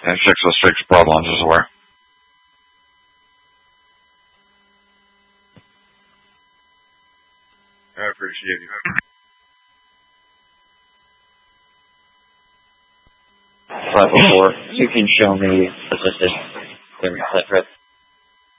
And 606 problems is where. I appreciate you. 504, you can show me assisted clearance that trip.